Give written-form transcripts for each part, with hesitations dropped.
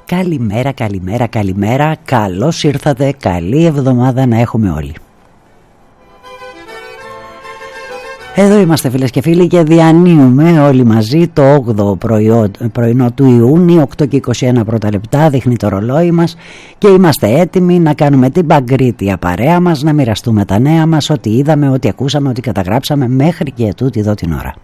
Καλημέρα, καλημέρα, καλημέρα. Καλώς ήρθατε, καλή εβδομάδα να έχουμε όλοι. Εδώ είμαστε φίλες και φίλοι και διανύουμε όλοι μαζί το 8ο πρωινό του Ιούνιου, 8 και 21 πρώτα λεπτά δείχνει το ρολόι μας και είμαστε έτοιμοι να κάνουμε την παγκρίτια παρέα μας, να μοιραστούμε τα νέα μας, ό,τι είδαμε, ό,τι ακούσαμε, ό,τι καταγράψαμε μέχρι και τούτη εδώ την ώρα.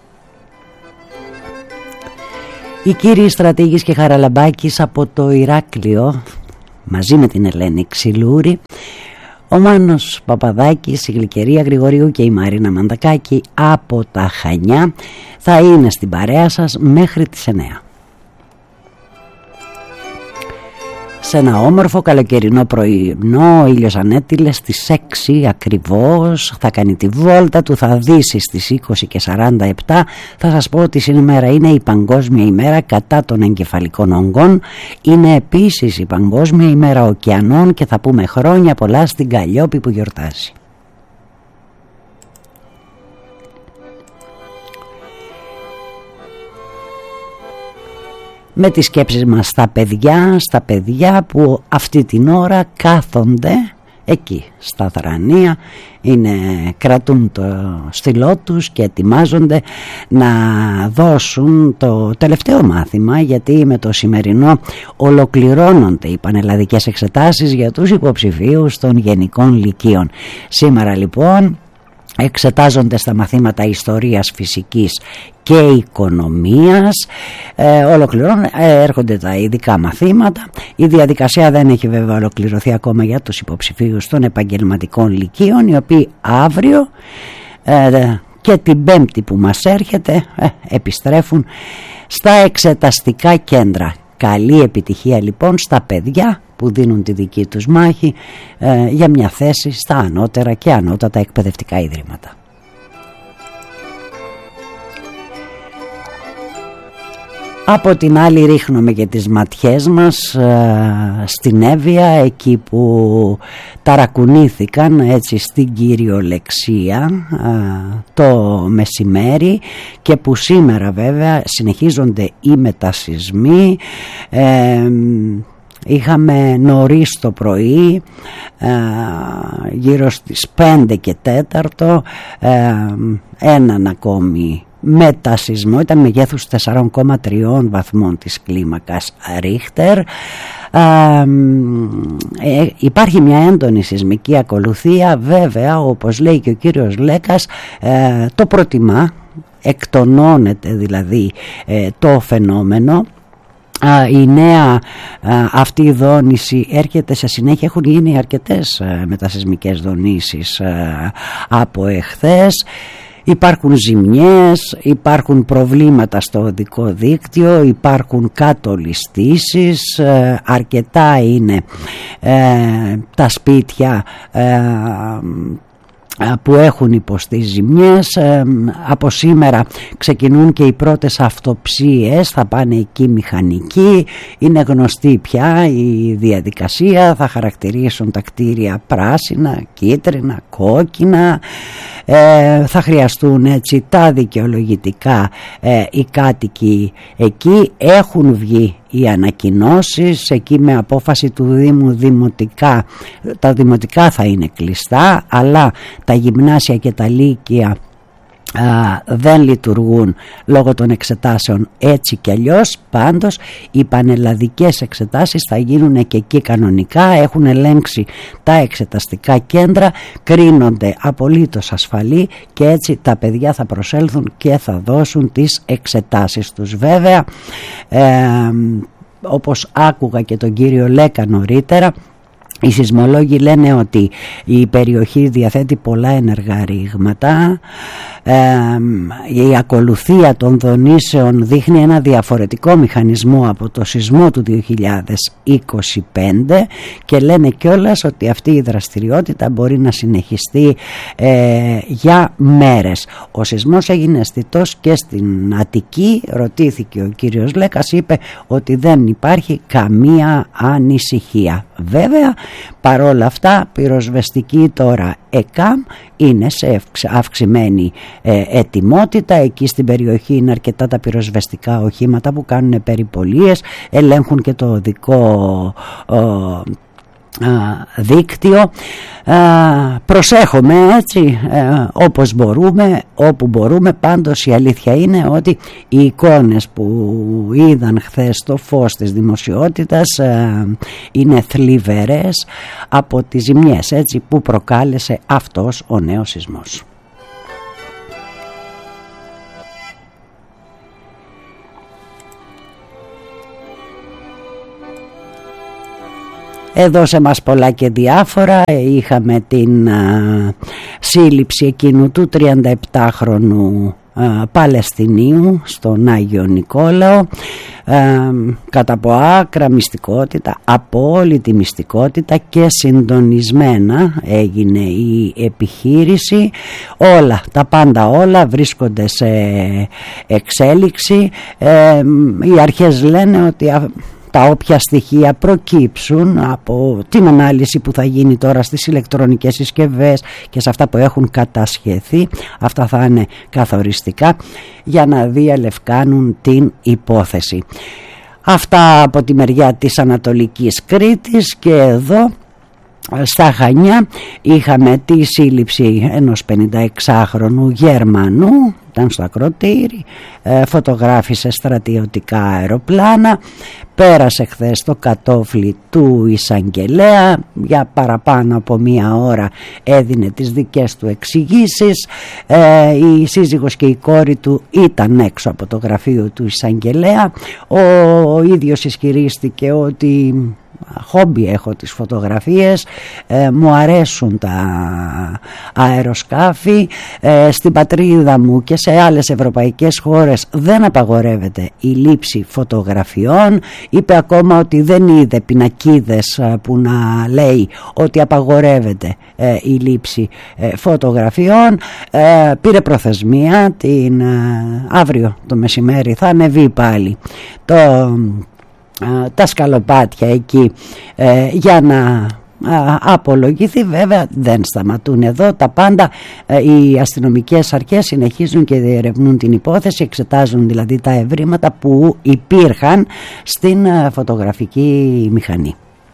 Οι κύριοι Στρατήγης και Χαραλαμπάκης από το Ηράκλειο μαζί με την Ελένη Ξυλούρη, ο Μάνος Παπαδάκης, η Γλυκερία Γρηγορίου και η Μαρίνα Μαντακάκη από τα Χανιά θα είναι στην παρέα σας μέχρι τις 9. Σε ένα όμορφο καλοκαιρινό πρωινό, ο ήλιος ανέτειλε στις 6 ακριβώς, θα κάνει τη βόλτα του, θα δύσει στις 20 και 47. Θα σας πω ότι σήμερα είναι η Παγκόσμια ημέρα κατά των εγκεφαλικών ογκών, είναι επίσης η Παγκόσμια ημέρα ωκεανών και θα πούμε χρόνια πολλά στην Καλλιόπη που γιορτάζει. Με τις σκέψεις μας στα παιδιά που αυτή την ώρα κάθονται εκεί στα θρανία, κρατούν το στυλό τους και ετοιμάζονται να δώσουν το τελευταίο μάθημα, γιατί με το σημερινό ολοκληρώνονται οι πανελλαδικές εξετάσεις για τους υποψηφίους των γενικών λυκείων. Σήμερα λοιπόν εξετάζονται στα μαθήματα ιστορίας, φυσικής και οικονομίας, έρχονται τα ειδικά μαθήματα. Η διαδικασία δεν έχει βέβαια ολοκληρωθεί ακόμα για τους υποψηφίους των επαγγελματικών λυκείων, οι οποίοι αύριο και την Πέμπτη που μας έρχεται επιστρέφουν στα εξεταστικά κέντρα. Καλή επιτυχία λοιπόν στα παιδιά που δίνουν τη δική τους μάχη για μια θέση στα ανώτερα και ανώτατα εκπαιδευτικά ιδρύματα. Από την άλλη ρίχνουμε και τις ματιές μας στην Εύβοια, εκεί που ταρακουνήθηκαν έτσι στην κυριολεξία το μεσημέρι και που σήμερα βέβαια συνεχίζονται οι μετασεισμοί. Είχαμε νωρίς το πρωί, γύρω στις 5 και 4, έναν ακόμη μετασεισμό, ήταν μεγέθους 4,3 βαθμών της κλίμακας Ρίχτερ. Υπάρχει μια έντονη σεισμική ακολουθία, βέβαια όπως λέει και ο κύριος Λέκας, το προτιμά, εκτονώνεται δηλαδή το φαινόμενο. Η νέα αυτή δόνηση έρχεται σε συνέχεια, έχουν γίνει αρκετές μετασεισμικές δονήσεις από εχθές. Υπάρχουν ζημιές, υπάρχουν προβλήματα στο οδικό δίκτυο, υπάρχουν κατολιστήσεις, αρκετά είναι τα σπίτια που έχουν υποστεί ζημιές. Από σήμερα ξεκινούν και οι πρώτες αυτοψίες, θα πάνε εκεί μηχανικοί, είναι γνωστή πια η διαδικασία, θα χαρακτηρίσουν τα κτίρια πράσινα, κίτρινα, κόκκινα, θα χρειαστούν έτσι τα δικαιολογητικά οι κάτοικοι εκεί. Έχουν βγει οι ανακοινώσεις εκεί με απόφαση του Δήμου, τα δημοτικά θα είναι κλειστά, αλλά τα γυμνάσια και τα λύκεια δεν λειτουργούν λόγω των εξετάσεων έτσι κι αλλιώς. Πάντως οι πανελλαδικές εξετάσεις θα γίνουν και εκεί κανονικά, έχουν ελέγξει τα εξεταστικά κέντρα, κρίνονται απολύτως ασφαλή και έτσι τα παιδιά θα προσέλθουν και θα δώσουν τις εξετάσεις τους. Βέβαια όπως άκουγα και τον κύριο Λέκα νωρίτερα, οι σεισμολόγοι λένε ότι η περιοχή διαθέτει πολλά ενεργά ρήγματα. Η ακολουθία των δονήσεων δείχνει ένα διαφορετικό μηχανισμό από το σεισμό του 2025 και λένε κιόλας ότι αυτή η δραστηριότητα μπορεί να συνεχιστεί για μέρες. Ο σεισμός έγινε αισθητός και στην Αττική, ρωτήθηκε ο κύριος Λέκας, είπε ότι δεν υπάρχει καμία ανησυχία. Βέβαια παρόλα αυτά πυροσβεστικοί τώρα ΕΚΑΜ είναι σε αυξημένη ετοιμότητα. Εκεί στην περιοχή είναι αρκετά τα πυροσβεστικά οχήματα που κάνουν περιπολίες, ελέγχουν και το οδικό δίκτυο. Προσέχουμε έτσι όπως μπορούμε, όπου μπορούμε. Πάντως η αλήθεια είναι ότι οι εικόνες που είδαν χθες το φως της δημοσιότητας είναι θλιβερές από τις ζημιές έτσι που προκάλεσε αυτός ο νέος σεισμός. Εδώ σε μας πολλά και διάφορα είχαμε την σύλληψη εκείνου του 37χρονου Παλαιστινίου στον Άγιο Νικόλαο, κατά από άκρα μυστικότητα, απόλυτη μυστικότητα και συντονισμένα έγινε η επιχείρηση. Όλα, τα πάντα όλα βρίσκονται σε εξέλιξη. Οι αρχές λένε ότι τα όποια στοιχεία προκύψουν από την ανάλυση που θα γίνει τώρα στις ηλεκτρονικές συσκευές και σε αυτά που έχουν κατασχεθεί, αυτά θα είναι καθοριστικά για να διαλευκάνουν την υπόθεση. Αυτά από τη μεριά της Ανατολικής Κρήτης. Και εδώ στα Χανιά είχαμε τη σύλληψη ενός 56χρονου Γερμανού, ήταν στο ακροτήρι, φωτογράφησε στρατιωτικά αεροπλάνα, πέρασε χθες το κατόφλι του εισαγγελέα, για παραπάνω από μία ώρα έδινε τις δικές του εξηγήσεις. Η σύζυγος και η κόρη του ήταν έξω από το γραφείο του εισαγγελέα. Ο ίδιος ισχυρίστηκε ότι χόμπι έχω τις φωτογραφίες, μου αρέσουν τα αεροσκάφη, στην πατρίδα μου και σε άλλες ευρωπαϊκές χώρες δεν απαγορεύεται η λήψη φωτογραφιών. Είπε ακόμα ότι δεν είδε πινακίδες που να λέει ότι απαγορεύεται η λήψη φωτογραφιών. Πήρε προθεσμία, αύριο το μεσημέρι θα ανεβεί πάλι τα σκαλοπάτια εκεί για να απολογηθεί. Βέβαια δεν σταματούν εδώ τα πάντα. Οι αστυνομικές αρχές συνεχίζουν και διερευνούν την υπόθεση, εξετάζουν δηλαδή τα ευρήματα που υπήρχαν στην φωτογραφική μηχανή.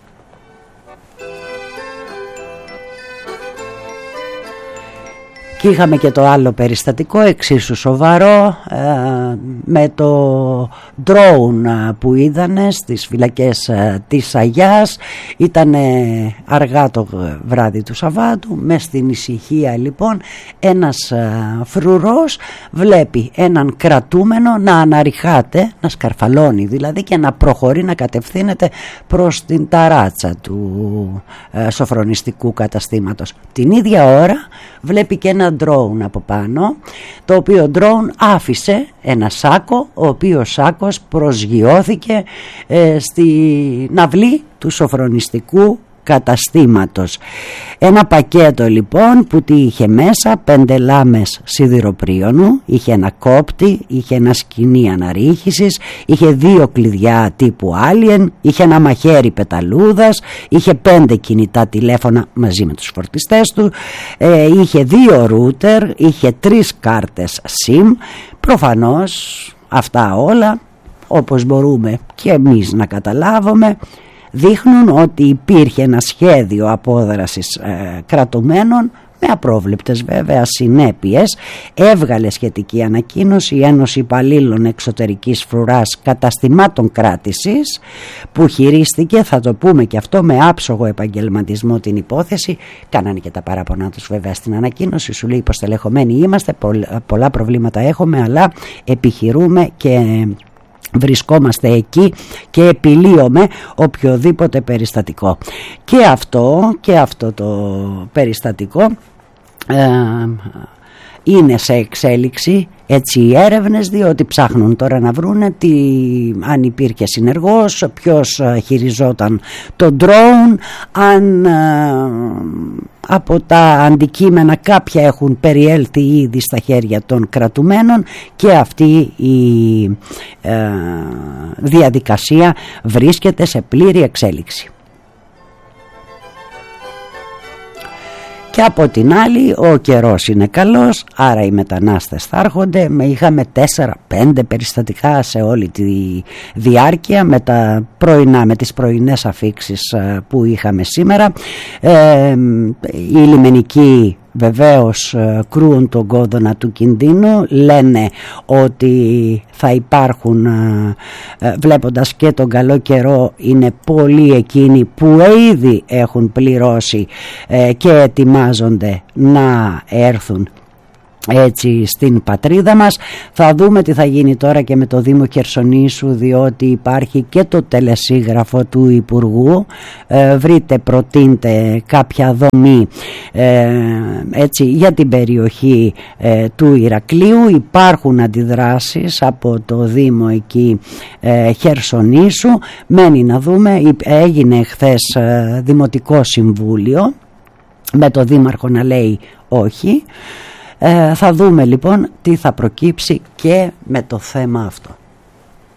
Και είχαμε και το άλλο περιστατικό εξίσου σοβαρό, με το drone που είδανε στις φυλακές της Αγιάς. Ήταν αργά το βράδυ του Σαββάτου. Μες στην ησυχία λοιπόν ένας φρουρός βλέπει έναν κρατούμενο να αναρριχάται, να σκαρφαλώνει δηλαδή, και να προχωρεί, να κατευθύνεται προς την ταράτσα του σοφρονιστικού καταστήματος. Την ίδια ώρα βλέπει και ένα drone από πάνω, το οποίο drone άφησε ένα σάκο, ο οποίος σάκος προσγειώθηκε στη ναυλή του σοφρονιστικού καταστήματος. Ένα πακέτο λοιπόν που τι είχε μέσα: 5 λάμες σιδηροπρίωνου, είχε ένα κόπτη, είχε ένα σκοινί αναρρίχησης, είχε 2 κλειδιά τύπου Alien, είχε ένα μαχαίρι πεταλούδας, είχε 5 κινητά τηλέφωνα μαζί με τους φορτιστές του, είχε 2 ρούτερ, είχε 3 κάρτες SIM. Προφανώς αυτά όλα, όπως μπορούμε και εμείς να καταλάβουμε, δείχνουν ότι υπήρχε ένα σχέδιο απόδρασης κρατουμένων με απρόβλεπτες βέβαια συνέπειες. Έβγαλε σχετική ανακοίνωση η Ένωση Υπαλλήλων Εξωτερικής Φρουράς Καταστημάτων Κράτησης, που χειρίστηκε, θα το πούμε και αυτό, με άψογο επαγγελματισμό την υπόθεση. Κάνανε και τα παράπονά τους βέβαια στην ανακοίνωση. Σου λέει υποστελεχωμένοι είμαστε, πολλά προβλήματα έχουμε, αλλά επιχειρούμε και βρισκόμαστε εκεί και επιλύουμε οποιοδήποτε περιστατικό. Και αυτό το περιστατικό είναι σε εξέλιξη, έτσι οι έρευνες, διότι ψάχνουν τώρα να βρούνε αν υπήρχε συνεργός, ποιος χειριζόταν το drone, αν από τα αντικείμενα κάποια έχουν περιέλθει ήδη στα χέρια των κρατουμένων, και αυτή η διαδικασία βρίσκεται σε πλήρη εξέλιξη. Και από την άλλη ο καιρός είναι καλός, άρα οι μετανάστες θα έρχονται. Είχαμε 4-5 περιστατικά σε όλη τη διάρκεια με τις πρωινές αφίξεις που είχαμε σήμερα. Οι λιμενικοί βεβαίως κρούουν τον κόδωνα του κινδύνου, λένε ότι θα υπάρχουν, βλέποντας και τον καλό καιρό, είναι πολλοί εκείνοι που ήδη έχουν πληρώσει και ετοιμάζονται να έρθουν έτσι στην πατρίδα μας. Θα δούμε τι θα γίνει τώρα και με το Δήμο Χερσονήσου, διότι υπάρχει και το τελεσίγραφο του Υπουργού. Βρείτε, προτείντε κάποια δομή έτσι για την περιοχή του Ηρακλείου. Υπάρχουν αντιδράσεις από το Δήμο εκεί Χερσονήσου. Μένει να δούμε. Έγινε χθες Δημοτικό Συμβούλιο με το Δήμαρχο να λέει όχι. Θα δούμε λοιπόν τι θα προκύψει και με το θέμα αυτό.